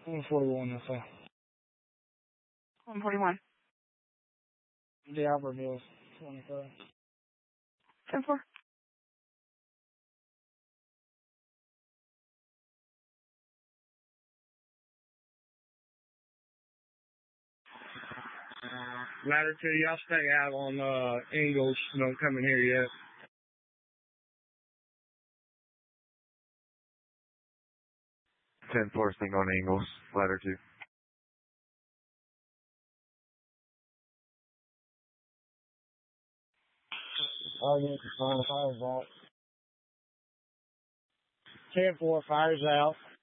141, that's all. 141. The Albert Mills, 23. 10-4. Ladder 2, y'all stay out on Ingalls. Don't come in here yet. Ten-4, staying on Ingalls. Ladder 2. Oh, yeah, fire out. 10-4, fires out.